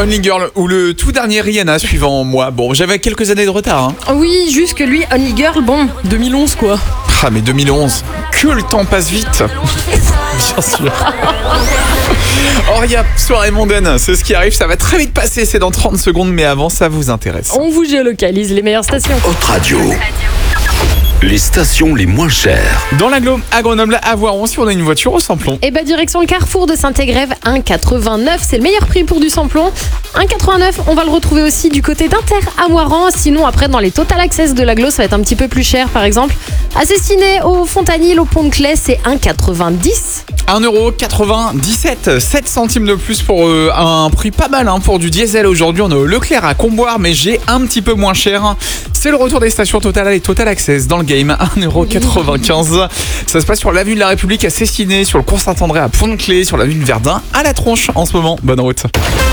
Only Girl ou le tout dernier Rihanna suivant moi. Bon, j'avais quelques années de retard. Oui, juste que lui, Only Girl, bon, 2011 quoi. Ah, mais 2011, que le temps passe vite. Bien sûr. Oria, soirée mondaine, c'est ce qui arrive, ça va très vite passer, c'est dans 30 secondes, mais avant, ça vous intéresse. On vous géolocalise les meilleures stations. Hot Radio. Les stations les moins chères. Dans l'agglo à Grenoble, à Voiron, si on a une voiture au samplon. Et direction le carrefour de Saint-Égrève, 1,89, c'est le meilleur prix pour du samplon. 1,89, on va le retrouver aussi du côté d'Inter à Moiran. Sinon, après, dans les Total Access de l'agglo, ça va être un petit peu plus cher, par exemple. À Cessiné, au Fontanil, au Pont de Claix, c'est 1,90. 1,97€, 7 centimes de plus pour un prix pas mal pour du diesel. Aujourd'hui, on est au Leclerc à Comboire, mais j'ai un petit peu moins cher. C'est le retour des stations Total et Total Access dans le game, 1,95€. Ça se passe sur l'avenue de la République à Cessiné, sur le cours Saint-André à Pont de Claix, sur l'avenue de Verdun à La Tronche en ce moment. Bonne route.